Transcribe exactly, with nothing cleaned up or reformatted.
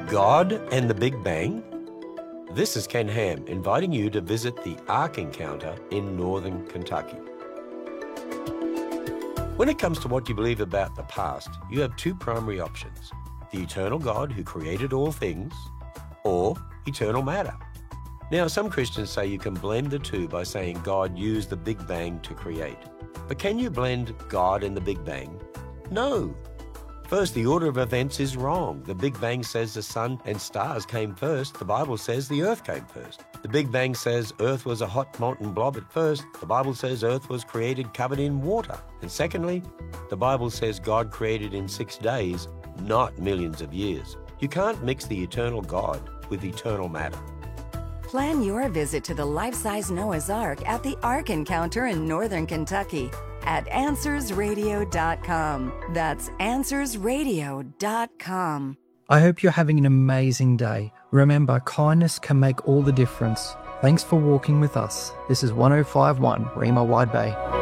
God and the Big Bang? This is Ken Ham inviting you to visit the Ark Encounter in northern Kentucky. When it comes to what you believe about the past, you have two primary options: the eternal God who created all things, or eternal matter. Now, some Christians say you can blend the two by saying God used the Big Bang to create. But can you blend God and the Big Bang? No. First, the order of events is wrong. The Big Bang says the sun and stars came first. The Bible says the earth came first. The Big Bang says earth was a hot molten blob at first. The Bible says earth was created covered in water. And secondly, the Bible says God created in six days, not millions of years. You can't mix the eternal God with eternal matter. Plan your visit to the life-size Noah's Ark at the Ark Encounter in northern Kentucky at answers radio dot com. That's answers radio dot com. I hope you're having an amazing day. Remember, kindness can make all the difference. Thanks for walking with us. This is one oh five point one Rima Wide Bay.